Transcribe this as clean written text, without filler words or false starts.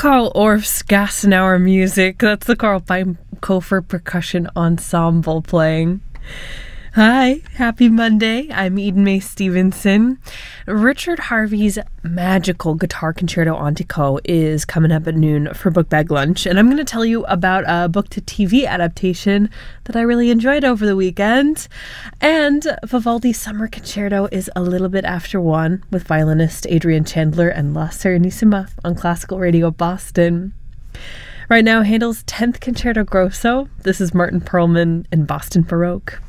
Carl Orff's Gassenauer music. That's the Carl Beinkofer Percussion Ensemble playing. Hi, happy Monday. I'm Eden Mae Stevenson. Richard Harvey's magical guitar concerto Antico is coming up at noon for Book Bag Lunch, and I'm going to tell you about a book-to-TV adaptation that I really enjoyed over the weekend. And Vivaldi's Summer Concerto is a little bit after 1 with violinist Adrian Chandler and La Serenissima on Classical Radio Boston. Right now, Handel's 10th Concerto Grosso. This is Martin Perlman in Boston Baroque.